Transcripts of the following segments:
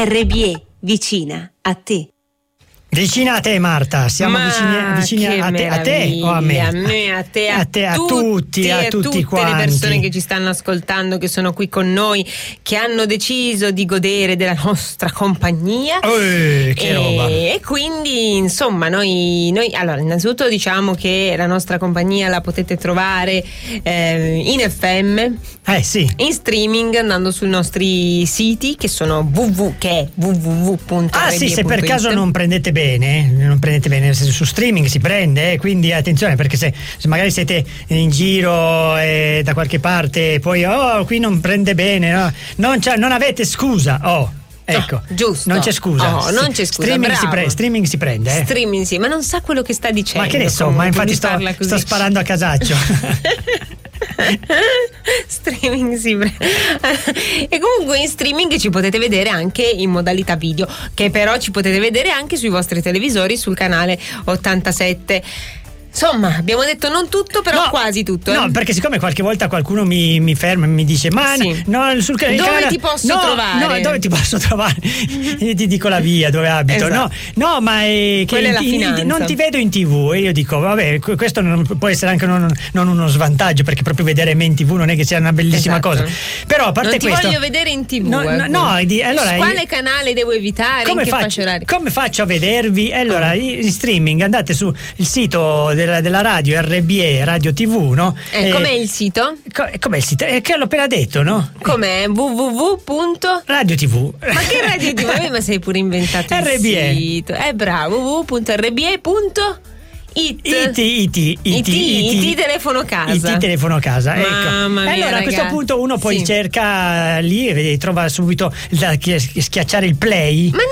RBE, vicina a te. Vicina a te, Marta, siamo vicini a te o a me? A me, a te, a tutti quanti. Le persone che ci stanno ascoltando, che sono qui con noi, che hanno deciso di godere della nostra compagnia. Che roba! E quindi, insomma, noi allora, innanzitutto diciamo che la nostra compagnia la potete trovare in FM, sì, in streaming, andando sui nostri siti che sono www.rbe.it. Sì, se per caso non prendete bene, su streaming si prende, quindi attenzione, perché se magari siete in giro da qualche parte e poi qui non prende bene, no? Non avete scusa. Ecco, giusto. Non c'è scusa. Non c'è scusa. Streaming si prende. Streaming sì, ma non sa quello che sta dicendo. Ma che ne so, ma infatti sto sparando a casaccio. Streaming sì. E comunque in streaming ci potete vedere anche in modalità video, che però ci potete vedere anche sui vostri televisori sul canale 87. Insomma, abbiamo detto non tutto, però quasi tutto. No, perché siccome qualche volta qualcuno mi ferma e mi dice sul canale dove ti posso trovare? No, dove ti posso trovare? Io ti dico la via dove abito. Esatto. No, ma è quella è la finanza. Non ti vedo in TV. E io dico, vabbè, questo può essere anche non uno svantaggio, perché proprio vedere me in TV non è che sia una bellissima cosa. Però a parte questo, non ti voglio vedere in TV. Allora, quale canale devo evitare? Come faccio a vedervi? Allora, in streaming andate sul sito della radio RBE, Radio TV, no? Com'è il sito? Com'è il sito? Che l'ho appena detto, no? Com'è? Radio TV. Ma che Radio TV? Ma sei pure inventato RBE. il sito. Bravo, www.rbe.it. IT telefono casa. IT telefono casa, ecco. Mamma mia, allora, ragazzi, a questo punto uno poi cerca lì e trova subito da schiacciare il play. Ma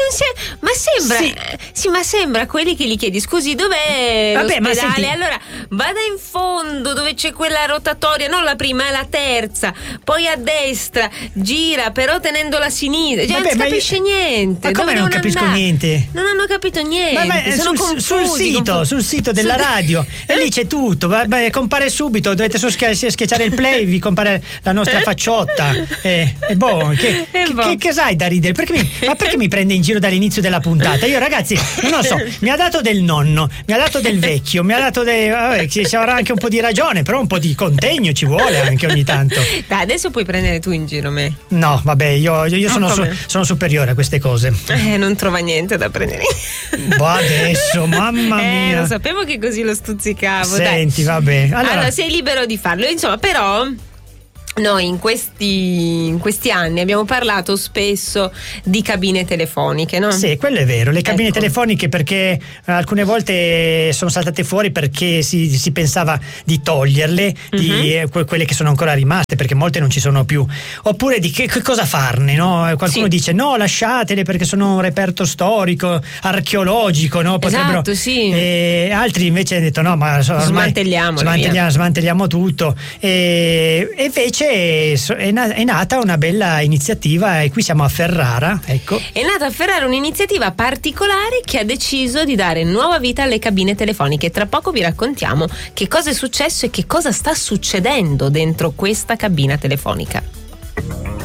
sembra quelli che gli chiedi, scusi, dov'è l'ospedale? Allora vada in fondo dove c'è quella rotatoria, non la prima, è la terza, poi a destra, gira però tenendo la sinistra. Non capisce niente. Ma come non capisco niente? Non hanno capito niente. Sono confusi. Sul sito della radio e lì c'è tutto, compare subito, dovete solo schiacciare il play, vi compare la nostra facciotta che sai da ridere, perché mi prende in giro dall'inizio della puntata? Io, ragazzi, non lo so, mi ha dato del nonno, mi ha dato del vecchio, mi ha dato ci avrà anche un po' di ragione, però un po' di contegno ci vuole anche ogni tanto. Dai, adesso puoi prendere tu in giro me. No, vabbè, io sono superiore a queste cose. Non trova niente da prendere. Adesso, mamma mia. Lo sapevo che così lo stuzzicavo. Senti, vabbè. Allora sei libero di farlo. Insomma, però noi in questi anni abbiamo parlato spesso di cabine telefoniche, no? Sì, quello è vero, le cabine telefoniche, perché alcune volte sono saltate fuori perché si pensava di toglierle, di quelle che sono ancora rimaste, perché molte non ci sono più, oppure di che cosa farne, no? Qualcuno dice no, lasciatele perché sono un reperto storico, archeologico, no? Esatto, sì. E altri invece hanno detto no, ma smantelliamo tutto, e invece è nata una bella iniziativa, e qui siamo a Ferrara, ecco. È nata a Ferrara un'iniziativa particolare che ha deciso di dare nuova vita alle cabine telefoniche. Tra poco vi raccontiamo che cosa è successo e che cosa sta succedendo dentro questa cabina telefonica.